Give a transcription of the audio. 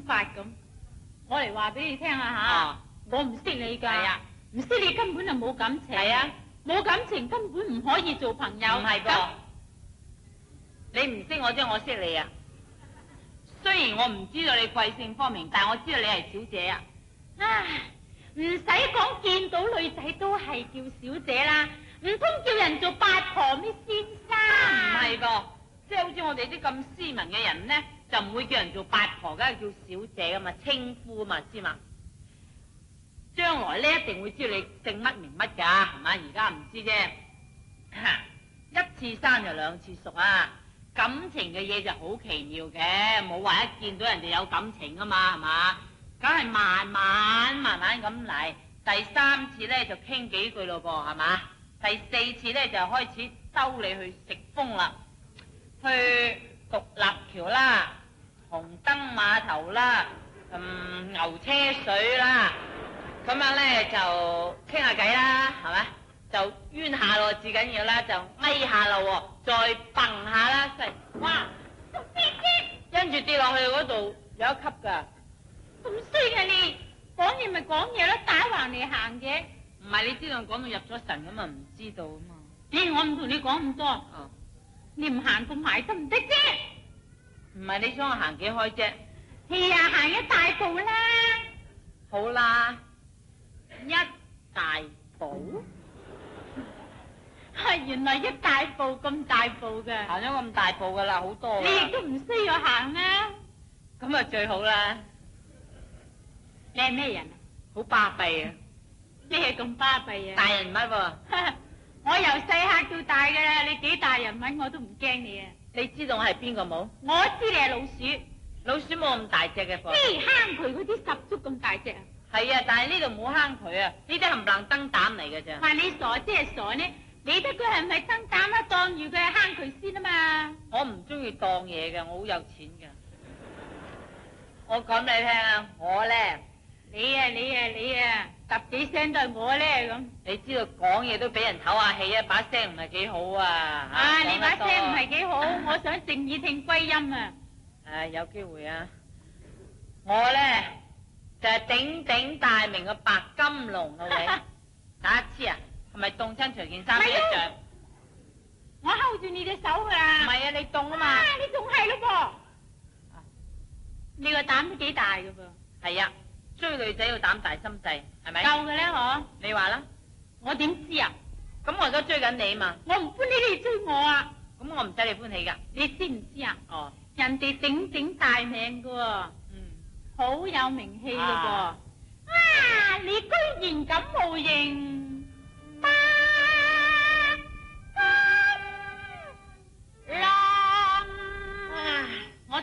法咁。我嚟話俾你聽啊吓，我唔識你噶， 係啊， 唔識你根本就冇感情， 係啊， 冇感情根本唔可以做朋友。 唔係噃，你唔識我即係我識你啊。雖然我唔知道你貴姓芳名，但係我知道你係小姐啊。 唉，唔使講，見到女仔都係叫小姐啦，唔通叫人做八婆咩先生？ 唔係噃，即係好似我哋啲咁斯文嘅人呢，就唔會叫人做八婆，梗係叫小姐噶嘛，稱呼嘛，知嘛？將來呢一定會知道你姓乜名乜噶，係嘛？而家唔知啫。一次生就兩次熟啊！感情嘅嘢就好奇妙嘅，冇話一見到人哋有感情噶嘛，係嘛？梗係慢慢咁嚟。第三次呢就傾幾句咯噃，係嘛？第四次呢就開始兜你去食風啦，去獨立橋啦、紅燈碼頭啦、牛車水啦，咁樣呢就傾下偈啦，係咪？就冤下咯，至緊要啦，就咪下咯，再蹦下啦，哇！跟住跌落去嗰度有一級噶。 咁衰啊你！講嘢咪講嘢咯，打橫嚟行嘅。 唔係你知道講到入咗神咁啊，唔知道啊嘛。 我唔同你講咁多。 哦， 你唔行咁埋得唔得啫？ 唔係你想我行幾開啫？ 係啊，行一大步啦。 好啦，一大步。 係原來一大步咁大步嘅。 行咗咁大步噶啦，好多。 你亦都唔需要行啊。 咁啊最好啦。 你係咩人啊？ 好巴閉啊！ 咩咁巴閉啊？ 大人物喎。 我由細嚇到大噶啦，你幾大人物我都唔驚你啊！ 你知道我係邊個冇？ 我知你係老鼠。 老鼠冇咁大隻嘅噃。 坑渠嗰啲十足咁大隻啊！ 係啊，但係呢度冇坑渠啊，呢啲冚唪唥燈膽嚟嘅啫。 話你傻即係傻呢？理得佢係咪燈膽啊？當住佢係坑渠先啊嘛！ 我唔中意當嘢嘅，我好有錢嘅。我講俾你聽啊，我咧。 你啊，揼幾聲都係我咧咁。 你知道講嘢都俾人唞下氣啊，把聲唔係幾好啊。 你把聲唔係幾好，我想靜耳聽歸音啊。 有機會啊。我咧就係鼎鼎大名嘅白金龍啊你。打一次啊，係咪凍親除件衫俾你着？ 我 hold 住你隻手噶啦。 唔係啊，你凍啊嘛。 你仲係咯噃。你個膽都幾大噶噃。 係啊。追女仔要膽大心細，係咪？ 夠嘅咧，嗬？ 你話啦， 我點知啊？ 咁我而家追緊你嘛。 我唔歡喜你追我啊！ 咁我唔使你歡喜噶。 你知唔知啊？ 哦， 人哋鼎鼎大名噶，好有名氣噶噃。你居然咁冒認！